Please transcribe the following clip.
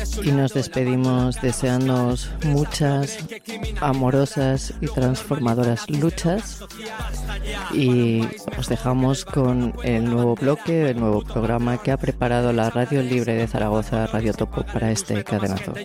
Y nos despedimos deseándoos muchas amorosas y transformadoras luchas. Y os dejamos con el nuevo bloque, el nuevo programa que ha preparado la Radio Libre de Zaragoza, Radio Topo, para este cadenazo.